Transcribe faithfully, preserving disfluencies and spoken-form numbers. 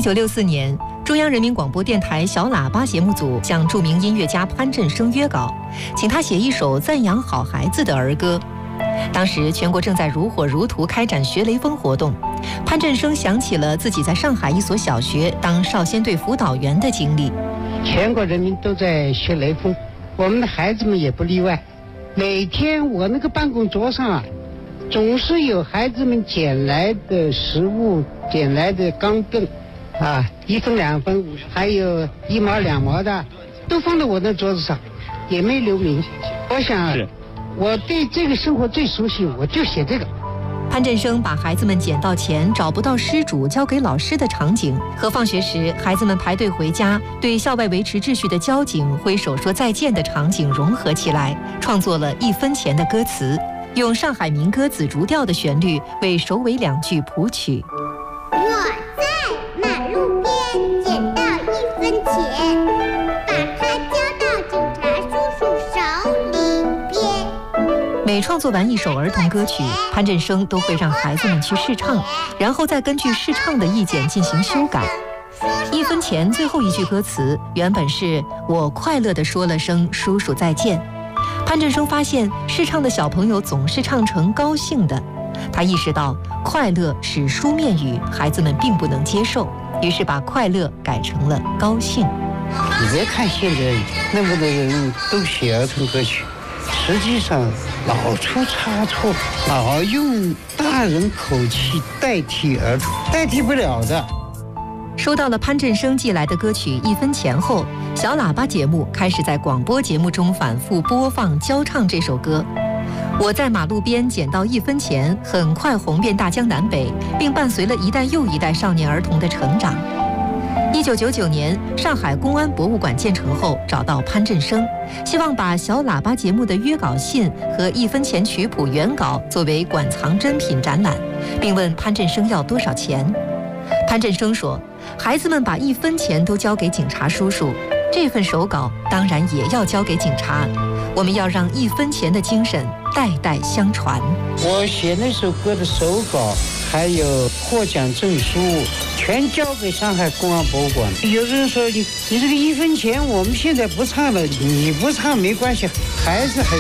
一九六四年，中央人民广播电台小喇叭节目组向著名音乐家潘振声约稿，请他写一首赞扬好孩子的儿歌。当时全国正在如火如荼开展学雷锋活动，潘振声想起了自己在上海一所小学当少先队辅导员的经历。 全国人民都在学雷锋，我们的孩子们也不例外。每天我那个办公桌上啊，总是有孩子们捡来的食物，捡来的钢镚啊，一分两分，还有一毛两毛的，都放在我的桌子上，也没留名。我想我对这个生活最熟悉，我就写这个。 潘振声把孩子们捡到钱找不到失主交给老师的场景，和放学时孩子们排队回家对校外维持秩序的交警挥手说再见的场景融合起来，创作了一分钱的歌词，用上海民歌紫竹调的旋律为首尾两句谱曲。 我在马路边捡到一分钱，把它交到警察叔叔手里边。 每创作完一首儿童歌曲，潘振声都会让孩子们去试唱，然后再根据试唱的意见进行修改。一分钱最后一句歌词原本是我快乐地说了声叔叔再见，潘振声发现试唱的小朋友总是唱成高兴的，他意识到快乐是书面语，孩子们并不能接受，于是把快乐改成了高兴。 你别看现在那么多人都写儿童歌曲，实际上老出差错，老用大人口气代替儿童，代替不了的。 收到了潘振声寄来的歌曲一分钱后，小喇叭节目开始在广播节目中反复播放教唱这首歌。我在马路边捡到一分钱很快红遍大江南北，并伴随了一代又一代少年儿童的成长。一九九九年，上海公安博物馆建成后，找到潘振声，希望把小喇叭节目的约稿信和一分钱曲谱原稿作为馆藏珍品展览，并问潘振声要多少钱。潘振声说，孩子们把一分钱都交给警察叔叔，这份手稿当然也要交给警察，我们要让一分钱的精神代代相传。 我写那首歌的手稿还有获奖证书全交给上海公安博物馆。有人说你你这个一分钱我们现在不唱了，你不唱没关系，孩子还